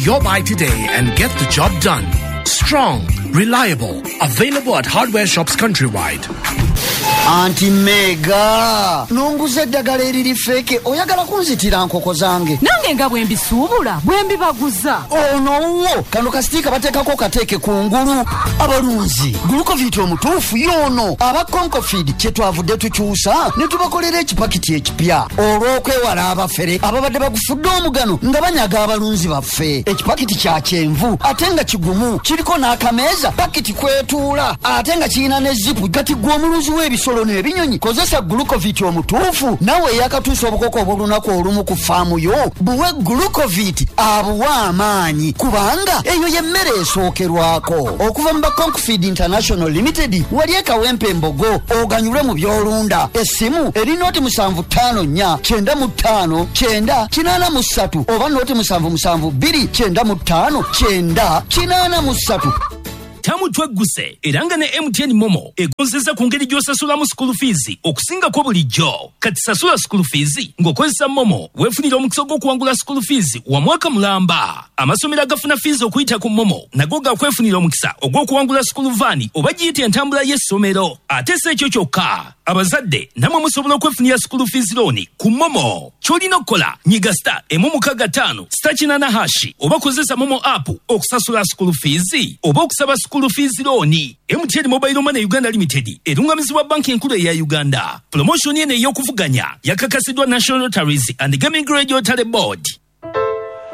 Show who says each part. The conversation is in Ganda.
Speaker 1: your buy today and get the job done. Strong, reliable, available at hardware shops countrywide.
Speaker 2: Auntie Mega, nunguze eddagala eriri feke oyagala kunzitira nkoko zange.
Speaker 3: Nange nga bwe mbisuubula bwe mbibaguza.
Speaker 2: Ono kano kastika bateekako kateeke kungulu. Abalunzi Glucovit omutuufu y'ono. Aba Concofeed kye twavudde tukyusa ne tubakolera ekipakiti ekipya olw'okwewala abafere ababadde bagufudde omugano nga banyaga abalunzi baffe. Ekipakiti kya kyenvu ate nga kigumu kiriko n'akameeza pakiti kwetuula ate nga kirina ne zipu gati gw'omuluzi w'ebisolo n'ebinyonyi. Kozesa Glucovit omutuufu nawe yakatuusa obukoko obulunaku olumu ku faamu yo buwe Glucovit abuwa amaanyi kubanga eyo y'emmere esookerwako. Okuva mu Concofeed International Limited wali ekawempe embogo oganyulwe mu byolunda. Essimu eri nooti 75 4 95 983 oba nooti 77 2 95 983.
Speaker 4: Tamutwegguse era nga ne MTN Momo egonzeza ku ngeri gy'osasulamu school fees okusingako bulijjo. Kati sasula school fees ng'okozesa Momo weefunira omukisa gw'okuwangula school fees wa mwaka mulamba. Amasomero agafuna fees okuyita ku Momo nago gakwefunira omukisa ogw'okuwangula school van oba giyita entambula y'essomero. Ate si ekyo kyokka, abazadde namwe musobola okwefunira school fees loan ku Momo. Ky'olina okukola nyiga *165 *8# oba kozesa Momo app okusasula school fees oba okusaba school fees loan. MTN Mobile Money Uganda Limited erungamizibwa banki enkulu eya Uganda. Promotion eno ey'okuvuganya yakakasidwa National Lotteries and Gaming Regulatory Board.